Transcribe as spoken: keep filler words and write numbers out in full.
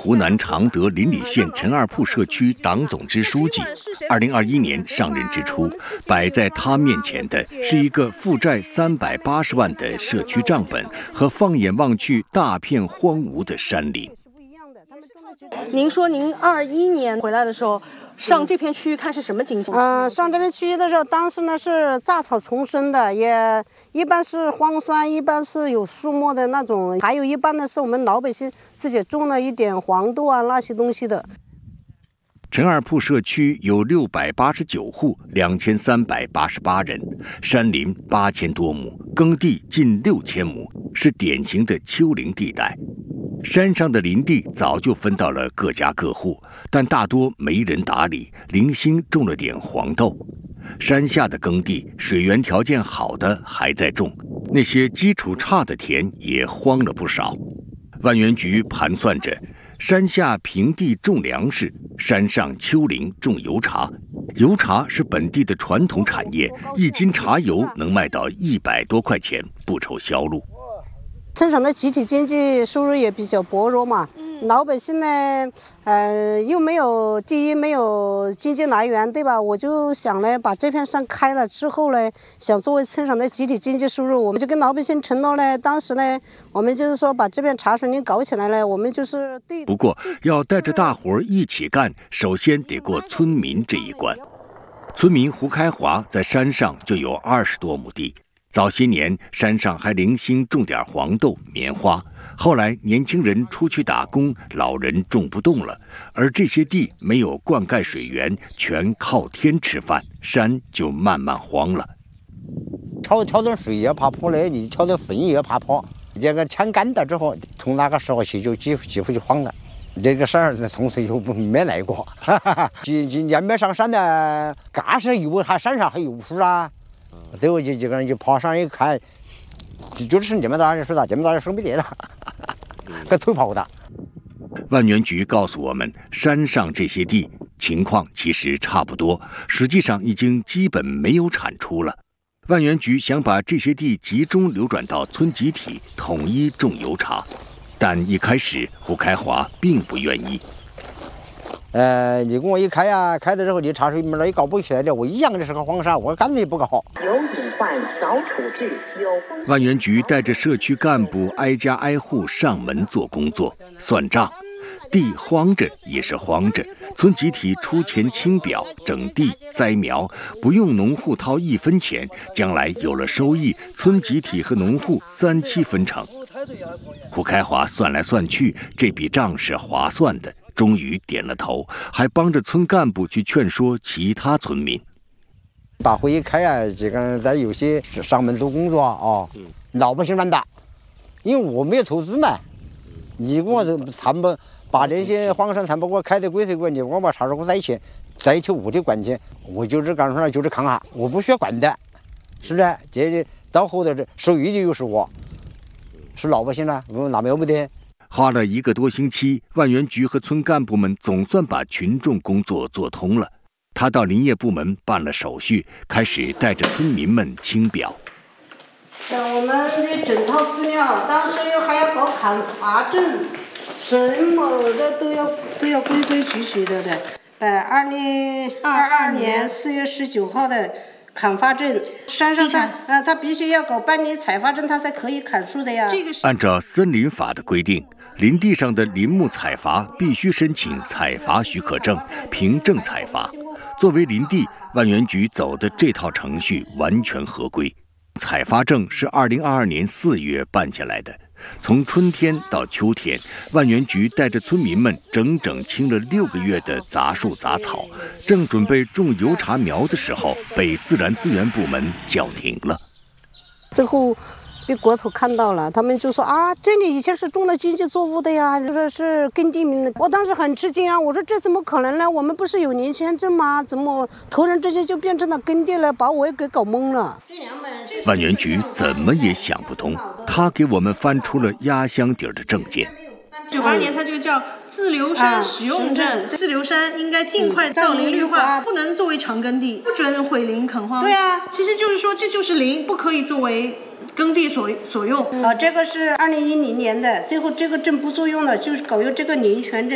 湖南常德邻里县陈二铺社区党总支书记。二零二一年上任之初，摆在他面前的是一个负债三百八十万的社区账本和放眼望去大片荒芜的山林。 您说您二一年回来的时候，上这片区域看是什么景象？ 嗯、呃，上这片区域的时候，当时呢是杂草丛生的，也一般是荒山，一般是有树木的那种，还有一般呢是我们老百姓自己种了一点黄豆啊那些东西的。 陈二铺社区有六百八十九户，两千三百八十八人，山林八千多亩，耕地近六千亩，是典型的丘陵地带。山上的林地早就分到了各家各户，但大多没人打理，零星种了点黄豆。山下的耕地，水源条件好的还在种，那些基础差的田也荒了不少。万源局盘算着，山下平地种粮食，山上丘陵种油茶。油茶是本地的传统产业，一斤茶油能卖到一百多块钱，不愁销路。 村上的集体经济收入也比较薄弱嘛，嗯、老百姓呢，呃，又没有第一没有经济来源，对吧？我就想呢，把这片山开了之后呢，想作为村上的集体经济收入，我们就跟老百姓承诺呢，当时呢，我们就是说把这片茶水林搞起来了，我们就是对。 不过要带着大伙儿一起干，首先得过村民这一关。村民胡开华在山上就有二十多亩地。早些年，山上还零星种点黄豆、棉花。后来，年轻人出去打工，老人种不动了，而这些地没有灌溉水源，全靠天吃饭，山就慢慢荒了。 挑挑点水也怕破嘞，你挑点粪也怕破。这个天干了之后，从那个时候起就几几乎就荒了。这个事儿从此就没来过。今今年没上山的，嘎是有，他山上还有树啊。最后就几个人就跑上一看，就是这么大，说的这么大手没得了，个头跑的。 万源局告诉我们，山上这些地情况其实差不多，实际上已经基本没有产出了。万源局想把这些地集中流转到村集体，统一种油茶，但一开始胡开华并不愿意。 呃，你跟我一开呀、啊，开的时候你茶水门儿也搞不起来了，我一样的是个荒山，我干脆不搞。有隐患早处置，有万源局带着社区干部挨家挨户上门做工作，算账。地荒着也是荒着，村集体出钱清表、整地、栽苗，不用农户掏一分钱，将来有了收益，村集体和农户三七分成。胡开华算来算去，这笔账是划算的。终于点了头，还帮着村干部去劝说其他村民。 把会一开啊，这个在有些上门做工作啊、哦，老百姓乱打，因为我没有投资嘛，你给我他们把这些荒山他们给我开的规则规定，我把茶水给我在一起，在一起我的管钱，我就是干出来就是看哈，我不需要管的，是不是？这到后头这受益的又是我，是老百姓了，我哪没有不得？ 花了一个多星期，万源局和村干部们总算把群众工作做通了。他到林业部门办了手续，开始带着村民们清表。 像我们这整套资料，当时又还要搞砍伐证，什么的都要都要规规矩矩的的。呃，二零二二年四月十九号的砍伐证，山上他呃他必须要搞办理采伐证，他才可以砍树的呀。 按照森林法的规定，林地上的林木采伐必须申请采伐许可证，凭证采伐。作为林地，万源局走的这套程序完全合规。采伐证是二零二二年四月办下来的，从春天到秋天，万源局带着村民们整整清了六个月的杂树杂草，正准备种油茶苗的时候，被自然资源部门叫停了。 最后被国土看到了，他们就说啊，这里以前是种的经济作物的呀，就说是耕地名的。我当时很吃惊啊，我说这怎么可能呢？我们不是有林权证吗？怎么突然之间就变成了耕地了，把我也给搞懵了。 万源局怎么也想不通，他给我们翻出了压箱底儿的证件。 九八年，它这个叫自留山使用证，自留山应该尽快造林绿化，不能作为长耕地，不准毁林垦荒。对啊，其实就是说这就是林，不可以作为耕地所所用。 啊，这个是二零一零年的，最后这个证不作用了，就是搞用这个林权证。